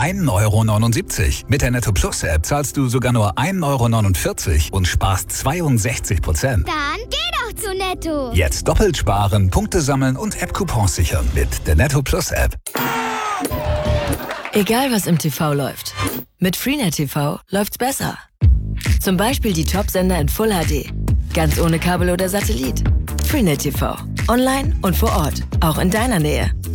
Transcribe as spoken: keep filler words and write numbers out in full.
ein Euro neunundsiebzig. Mit der Netto Plus App zahlst du sogar nur ein Euro neunundvierzig und sparst zweiundsechzig Prozent. Dann geh doch zu Netto. Jetzt doppelt sparen, Punkte sammeln und App-Coupons sichern mit der Netto Plus App. Egal was im T V läuft, mit Freenet T V läuft's besser. Zum Beispiel die Top-Sender in Full H D. Ganz ohne Kabel oder Satellit. Freenet T V. Online und vor Ort. Auch in deiner Nähe.